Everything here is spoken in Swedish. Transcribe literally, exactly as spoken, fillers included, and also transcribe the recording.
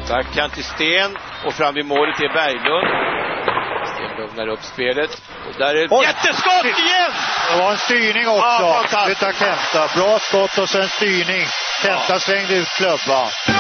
Backhand till Sten och fram vid målet är Berglund. Sten lugnar upp spelet och där är ett jätteskott igen! Det var en styrning också ja, utav Kenta. Bra skott och sen styrning. Kenta ja. Svängde ut klubban.